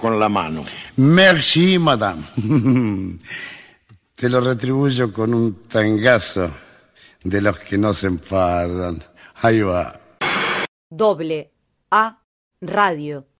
con la mano. Merci, madame. Te lo retribuyo con un tangazo de los que no se enfadan. Ahí va. A Radio.